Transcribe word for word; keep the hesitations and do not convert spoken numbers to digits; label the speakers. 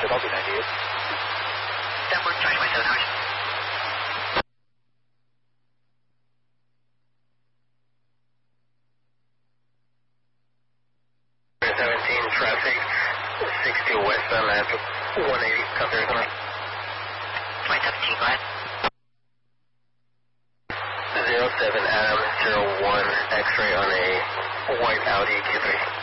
Speaker 1: understood. I'll do ninety-eight.
Speaker 2: That works, Joshua seven hours.
Speaker 3: seventeen traffic, sixty westbound at one eighty, copy Arizona.
Speaker 2: Flight seventeen, go ahead.
Speaker 3: zero seven Adam, zero one X-ray on a white Audi Q three.